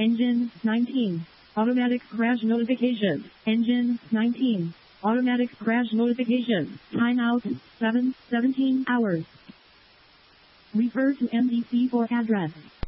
Engine 19. Automatic crash notification. Engine 19. Automatic crash notification. Timeout 7:17 hours. Refer to MDC for address.